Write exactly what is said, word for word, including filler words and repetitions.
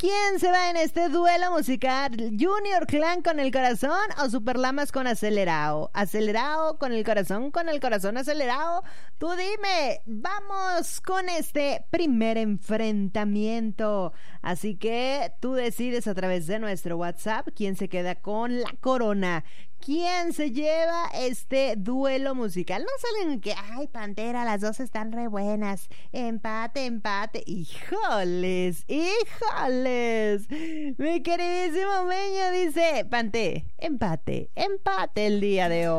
¿Quién se va en este duelo musical? ¿Junior Clan con el corazón o Superlamas con acelerado? Acelerado con el corazón, con el corazón acelerado. Tú dime, vamos con este primer enfrentamiento. Así que tú decides a través de nuestro WhatsApp quién se queda con la corona. ¿Quién se lleva este duelo musical? No salen que, ay, Pantera, las dos están re buenas. Empate, empate. Híjoles, híjoles. Mi queridísimo Meño dice, Pante, empate, empate el día de hoy.